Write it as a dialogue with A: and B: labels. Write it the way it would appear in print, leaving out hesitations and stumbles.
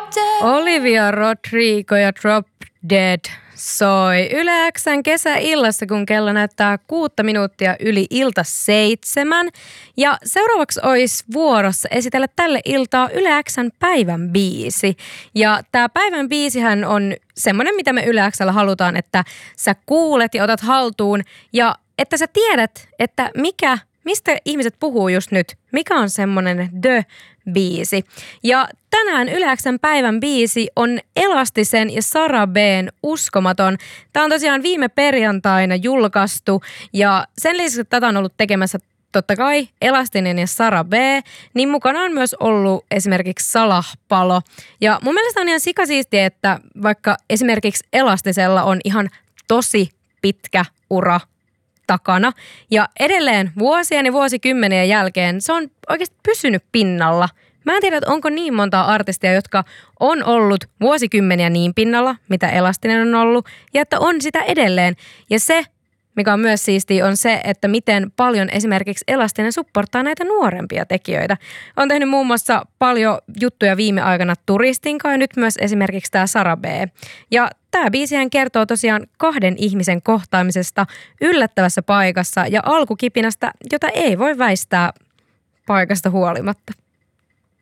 A: Olivia Rodrigo ja Drop Dead soi Yle X:n kesäillassa, kun kello näyttää 6 minuuttia yli ilta 7. Ja seuraavaksi olisi vuorossa esitellä tälle iltaa Yle X:n päivän biisi. Ja tämä päivän biisihän on semmoinen, mitä me Yle X:llä halutaan, että sä kuulet ja otat haltuun ja että sä tiedät, että mistä ihmiset puhuu just nyt, mikä on semmoinen biisi. Ja tänään Yle X:n päivän biisi on Elastisen ja Sara B:n Uskomaton. Tämä on tosiaan viime perjantaina julkaistu ja sen lisäksi, että tätä on ollut tekemässä totta kai Elastinen ja Sara B, niin mukana on myös ollut esimerkiksi Salahpalo. Ja mun mielestä on ihan sikasiistiä, että vaikka esimerkiksi Elastisella on ihan tosi pitkä ura takana. Ja edelleen vuosien ja vuosikymmenien jälkeen se on oikeasti pysynyt pinnalla. Mä en tiedä, että onko niin monta artistia, jotka on ollut vuosikymmeniä niin pinnalla, mitä Elastinen on ollut, ja että on sitä edelleen. Ja se, mikä on myös siistiä, on se, että miten paljon esimerkiksi Elastinen supporttaa näitä nuorempia tekijöitä. On tehnyt muun muassa paljon juttuja viime aikana Turistin kanssa, ja nyt myös esimerkiksi tämä Sara B. Ja tämä biisihän kertoo tosiaan 2 ihmisen kohtaamisesta yllättävässä paikassa ja alkukipinästä, jota ei voi väistää paikasta huolimatta.